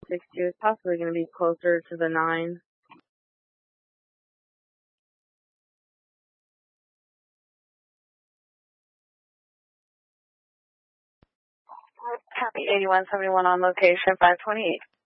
562 is possibly going to be closer to the 9. Copy 8171 on location 528.